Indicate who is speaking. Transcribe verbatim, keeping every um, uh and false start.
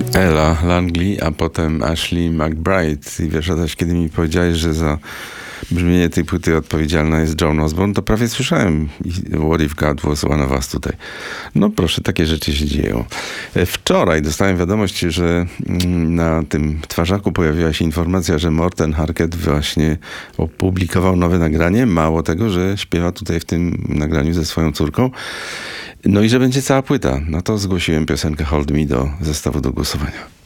Speaker 1: Ella Langley, a potem Ashley McBryde. I wiesz, Adaś, kiedy mi powiedziałeś, że za brzmienie tej płyty odpowiedzialna jest Joan Osborne, to prawie słyszałem What If God Was One of Us tutaj. No proszę, takie rzeczy się dzieją. Wczoraj dostałem wiadomość, że na tym twarzaku pojawiła się informacja, że Morten Harket właśnie opublikował nowe nagranie. Mało tego, że śpiewa tutaj w tym nagraniu ze swoją córką. No i że będzie cała płyta. No to zgłosiłem piosenkę Hold Me do zestawu do głosowania.